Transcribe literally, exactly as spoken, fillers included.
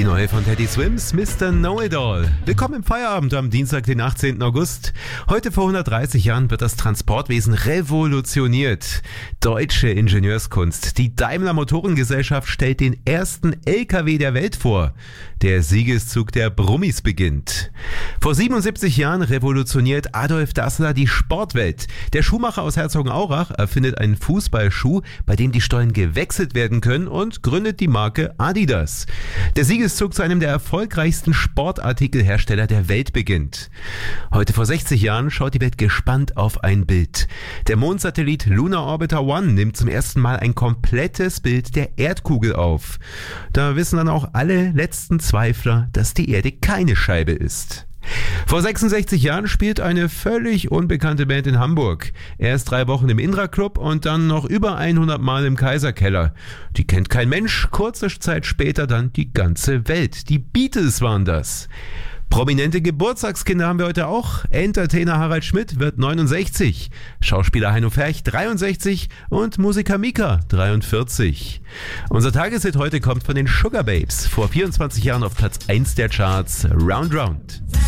Die neue von Teddy Swims, Mister Know-It-All. Willkommen im Feierabend am Dienstag, den achtzehnten August. Heute vor hundertdreißig Jahren wird das Transportwesen revolutioniert. Deutsche Ingenieurskunst. Die Daimler Motorengesellschaft stellt den ersten L K W der Welt vor. Der Siegeszug der Brummis beginnt. Vor siebenundsiebzig Jahren revolutioniert Adolf Dassler die Sportwelt. Der Schuhmacher aus Herzogenaurach erfindet einen Fußballschuh, bei dem die Stollen gewechselt werden können, und gründet die Marke Adidas. Der Siegeszug zu einem der erfolgreichsten Sportartikelhersteller der Welt beginnt. Heute vor sechzig Jahren schaut die Welt gespannt auf ein Bild. Der Mondsatellit Lunar Orbiter One nimmt zum ersten Mal ein komplettes Bild der Erdkugel auf. Da wissen dann auch alle letzten Zweifler, dass die Erde keine Scheibe ist. Vor sechsundsechzig Jahren spielt eine völlig unbekannte Band in Hamburg. Erst drei Wochen im Indra Club und dann noch über hundert Mal im Kaiserkeller. Die kennt kein Mensch, kurze Zeit später dann die ganze Welt. Die Beatles waren das. Prominente Geburtstagskinder haben wir heute auch. Entertainer Harald Schmidt wird neunundsechzig, Schauspieler Heino Ferch dreiundsechzig und Musiker Mika dreiundvierzig. Unser Tageshit heute kommt von den Sugar Babes. Vor vierundzwanzig Jahren auf Platz eins der Charts, Round Round.